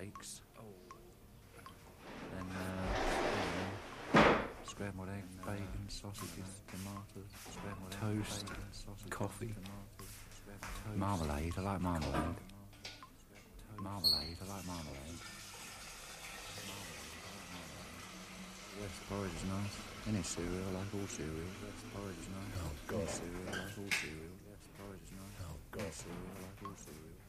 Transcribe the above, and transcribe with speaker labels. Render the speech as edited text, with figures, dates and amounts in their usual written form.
Speaker 1: cakes. Then scrambled egg, bacon, sausages, tomatoes, toast, coffee, marmalade. I like marmalade. Marmalade. I like marmalade. West porridge is nice. Any cereal, I like all cereal. West porridge is nice.
Speaker 2: Oh, God.
Speaker 1: Any cereal, I like all cereal. West porridge is nice.
Speaker 2: Oh, God.
Speaker 1: Any cereal, I like all cereal.